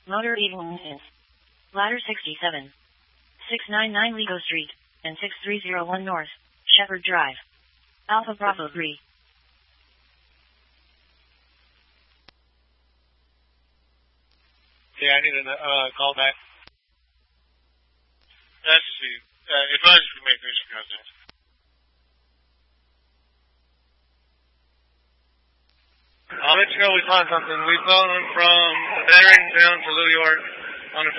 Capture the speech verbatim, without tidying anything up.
Motor eight Mountains. Ladder sixty-seven. six ninety-nine Lego Street, and six three zero one North, Shepherd Drive. Alpha Bravo three. Yeah, I need a uh, call back. Let's see. Uh, advise if we make this contact. I'll let you know we find something. We found them from Bering down to Little York on a